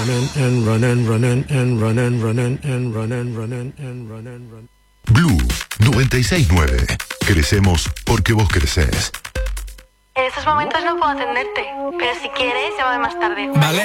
Blue 96.9. Crecemos porque vos crecés. En estos momentos no puedo atenderte, pero si quieres, llámame más tarde. Vale.